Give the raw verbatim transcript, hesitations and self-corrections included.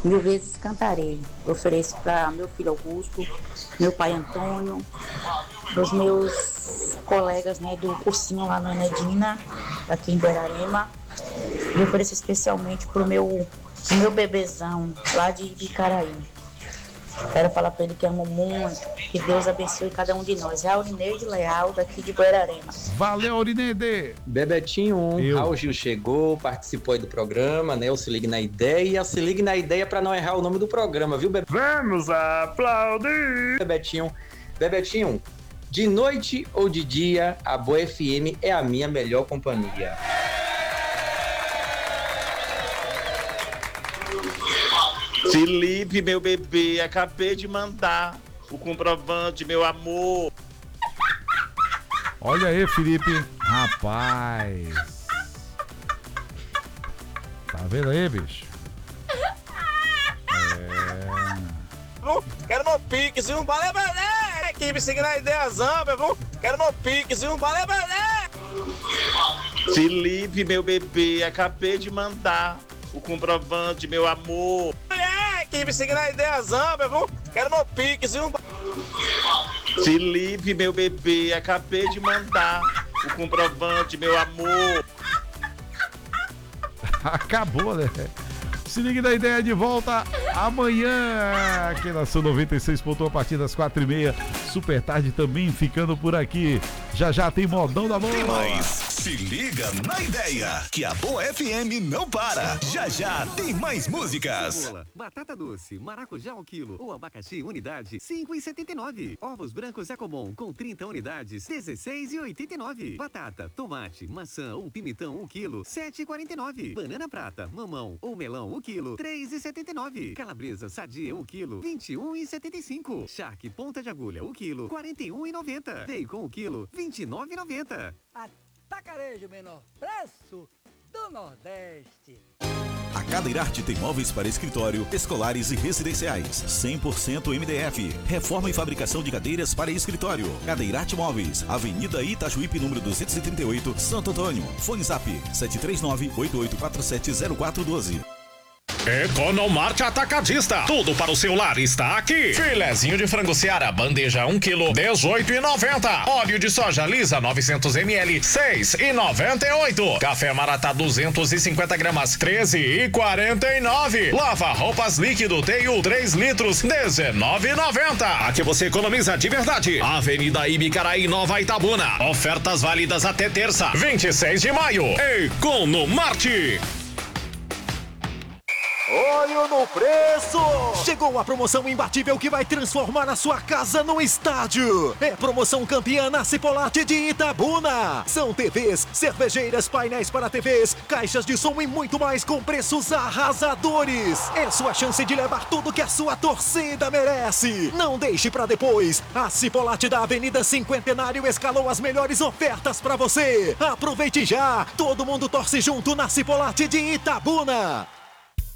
Mil vezes cantarei. Eu ofereço para meu filho Augusto, meu pai Antônio, para os meus colegas, né, do cursinho lá na Nedina, aqui em Guararema. E ofereço especialmente para o meu, pro meu bebezão lá de Ibicaraí. Quero falar para ele que amo muito, que Deus abençoe cada um de nós. É a Aurineide Leal, daqui de Guararema. Valeu, Aurineide! Bebetinho, Eu. Raul Gil chegou, participou aí do programa, né? O Se Ligue na Ideia. Se ligue na ideia para não errar o nome do programa, viu, Bebe? Vamos aplaudir! Bebetinho, Bebetinho, de noite ou de dia, a Boa F M é a minha melhor companhia. Felipe, meu bebê, acabei de mandar o comprovante, meu amor. Olha aí, Felipe. Rapaz. Tá vendo aí, bicho? É... Quero meu pix, viu? Valeu, valeu! Equipe seguindo a ideia zamba, viu? Quero meu pix, viu? Valeu, valeu! Felipe, meu bebê, acabei de mandar o comprovante, meu amor. Equipe seguindo a ideia zamba, viu? Quero meu pix, viu? Felipe, meu bebê, acabei de mandar o comprovante, meu amor. Acabou, né? Se ligue na ideia de volta amanhã aqui na Sul noventa e seis ponto um a partir das quatro e meia. Super tarde também ficando por aqui. Já já tem modão da boa. Tem mais. Se liga na ideia que a Boa F M não para. Já já tem mais músicas. Cebola, batata doce, maracujá ao quilo ou abacaxi unidade cinco e setenta e nove. Ovos brancos Ecomon com trinta unidades dezesseis e oitenta e nove. Batata, tomate, maçã ou pimentão um quilo sete e quarenta e nove. Banana prata, mamão ou melão um quilo três e setenta e nove. Calabresa sadia um quilo vinte e um e setenta e cinco. Charque ponta de agulha um quilo quarenta e um e noventa. Bacon um quilo vinte e nove e noventa. Atacarejo menor preço do Nordeste. A Cadeirarte tem móveis para escritório, escolares e residenciais. cem por cento M D F. Reforma e fabricação de cadeiras para escritório. Cadeirarte Móveis. Avenida Itajuípe, número duzentos e trinta e oito, Santo Antônio. Fone Zap sete três nove, oito oito quatro sete zero quatro um dois. Economarte Atacadista. Tudo para o seu lar está aqui. Filezinho de frango Seara, bandeja um quilo, dezoito e noventa. Óleo de soja lisa, novecentos mililitros, seis e noventa e oito. Café Maratá, duzentos e cinquenta gramas, treze e quarenta e nove. Lava roupas líquido Teil, três litros, dezenove e noventa. Aqui você economiza de verdade. Avenida Ibicaraí, Nova Itabuna. Ofertas válidas até terça, vinte e seis de maio. Economarte. Olho no preço! Chegou a promoção imbatível que vai transformar a sua casa num estádio. É promoção campeã na Cipolate de Itabuna. São T Vs, cervejeiras, painéis para T Vs, caixas de som e muito mais com preços arrasadores. É sua chance de levar tudo que a sua torcida merece. Não deixe pra depois. A Cipolate da Avenida Cinquentenário escalou as melhores ofertas pra você. Aproveite já. Todo mundo torce junto na Cipolate de Itabuna.